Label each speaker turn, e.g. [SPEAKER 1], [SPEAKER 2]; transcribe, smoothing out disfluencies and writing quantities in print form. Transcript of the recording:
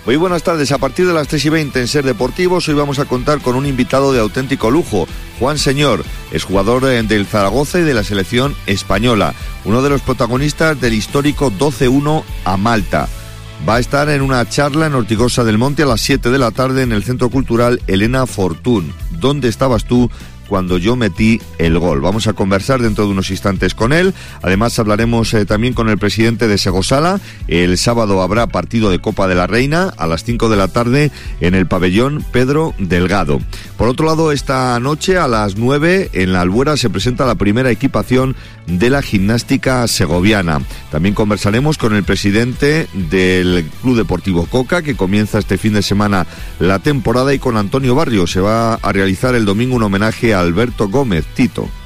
[SPEAKER 1] Muy buenas tardes. A partir de las 3:20 en Ser Deportivos, hoy vamos a contar con un invitado de auténtico lujo, Juan Señor, exjugador del Zaragoza y de la selección española, uno de los protagonistas del histórico 12-1 a Malta. Va a estar en una charla en Ortigosa del Monte a las 7 de la tarde en el Centro Cultural Elena Fortún. ¿Dónde estabas tú cuando yo metí el gol? Vamos a conversar dentro de unos instantes con él. Además hablaremos también con el presidente de Segosala. El sábado habrá partido de Copa de la Reina a las 5 de la tarde en el pabellón Pedro Delgado. Por otro lado, esta noche a las 9 en la Albuera se presenta la primera equipación de la gimnástica segoviana. También conversaremos con el presidente del Club Deportivo Coca, que comienza este fin de semana la temporada, y con Antonio Barrio. Se va a realizar el domingo un homenaje a Alberto Gómez Tito.